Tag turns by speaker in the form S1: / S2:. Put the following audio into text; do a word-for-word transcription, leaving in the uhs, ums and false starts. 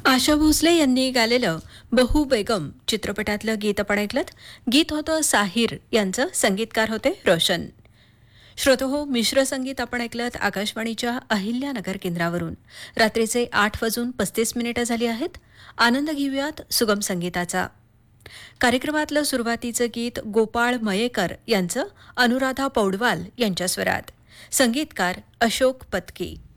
S1: आशा भोसले यांनी गायलेलं बहु बेगम चित्रपटातलं गीत आपण ऐकलं. गीत होतं साहिर यांचं, संगीतकार होते रोशन. श्रोतहो, मिश्र संगीत आपण ऐकलं आकाशवाणीच्या अहिल्यानगर केंद्रावरून. रात्रीचे आठ वाजून पस्तीस मिनिटं झाली आहेत. आनंद घेऊयात सुगम संगीताचा. कार्यक्रमातलं सुरुवातीचं गीत गोपाळ मयेकर यांचं अनुराधा पौडवाल यांच्या स्वरात. संगीतकार अशोक पत्की.